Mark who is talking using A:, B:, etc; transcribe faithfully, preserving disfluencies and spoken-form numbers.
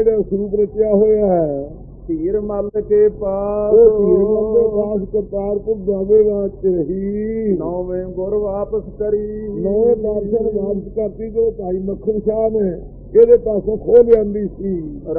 A: ਜਿਹੜਾ ਸਰੂਪ ਰਚਿਆ ਹੋਇਆ ਹੈ
B: ਧੀਰ ਮੱਲ ਕੇ ਪਾਸ
A: ਉਹ ਧੀਰ ਮੱਲ ਦੇ ਪਾਸ ਕਰਤਾਰਪੁਰ ਜਾਵੇਗਾ ਚ ਰਹੀ
B: ਨੌਵੇਂ ਗੁਰ ਵਾਪਸ ਕਰੀ
A: ਨਵੇਂ ਪਾਤਸ਼ਾਹ ਨੇ ਵਾਪਸ ਕਰਤੀ ਜੋ ਭਾਈ ਮੱਖਣ ਸ਼ਾਹ ਨੇ ਇਹਦੇ ਪਾਸੋਂ ਖੋਹ ਲਿਆਂਦੀ ਸੀ।